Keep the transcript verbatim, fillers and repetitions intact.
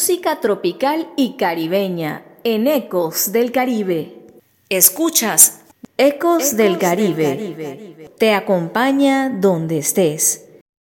música tropical y caribeña en Ecos del Caribe. Escuchas Ecos, Ecos del, Caribe. del Caribe. Te acompaña donde estés.